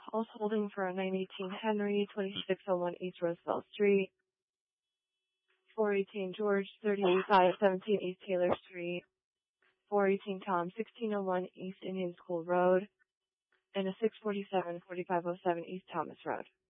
calls holding for 918 Henry, 2601 East Roosevelt Street, 418 George, 3517 East Taylor Street, 418 Tom, 1601 East Indian School Road, and a 647-4507 East Thomas Road.